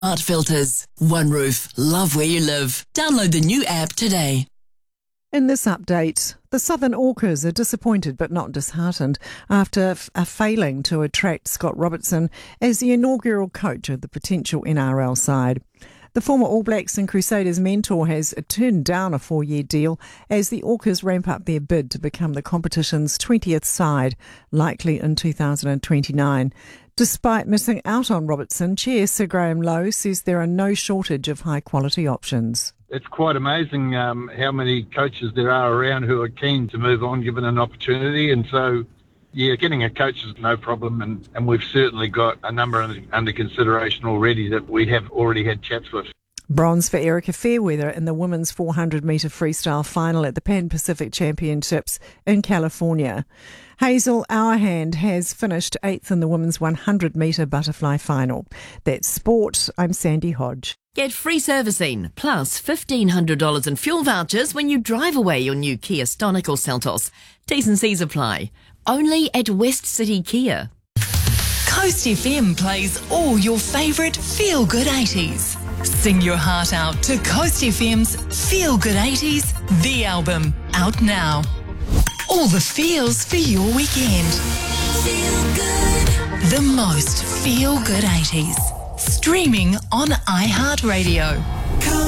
Smart filters. One Roof. Love where you live. Download the new app today. In this update, the Southern Orcas are disappointed but not disheartened after failing to attract Scott Robertson as the inaugural coach of the potential NRL side. The former All Blacks and Crusaders mentor has turned down a 4-year deal as the Orcas ramp up their bid to become the competition's 20th side, likely in 2029. Despite missing out on Robertson, Chair Sir Graham Lowe says there are no shortage of high-quality options. It's quite amazing how many coaches there are around who are keen to move on given an opportunity. And so, getting a coach is no problem. And we've certainly got a number under consideration already that we have already had chats with. Bronze for Erica Fairweather in the women's 400-metre freestyle final at the Pan Pacific Championships in California. Hazel Hourhand has finished 8th in the women's 100-metre butterfly final. That's sport. I'm Sandy Hodge. Get free servicing plus $1,500 in fuel vouchers when you drive away your new Kia Stonic or Seltos. T's and C's apply. Only at West City Kia. Coast FM plays all your favourite feel-good 80s. Sing your heart out to Coast FM's Feel Good 80s, the album, out now. All the feels for your weekend. Feel good. The most feel-good 80s. Streaming on iHeartRadio.